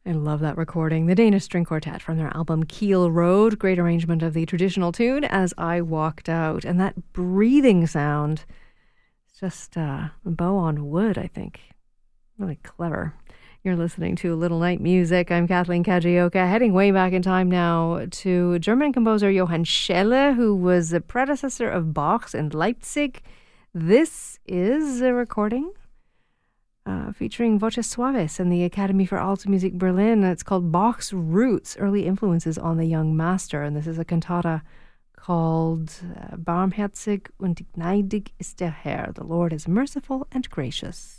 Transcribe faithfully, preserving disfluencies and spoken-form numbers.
I love that recording. The Danish String Quartet from their album Keel Road. Great arrangement of the traditional tune, As I Walked Out. And that breathing sound, it's just uh, a bow on wood, I think. Really clever. You're listening to Little Night Music. I'm Kathleen Kajioka, heading way back in time now to German composer Johann Schelle, who was the predecessor of Bach's in Leipzig. This is a recording Uh, featuring Voces Suaves and the Academy for Alte Musik Berlin. It's called Bach's Roots, Early Influences on the Young Master. And this is a cantata called uh, Barmherzig und gnädig ist der Herr. The Lord is merciful and gracious.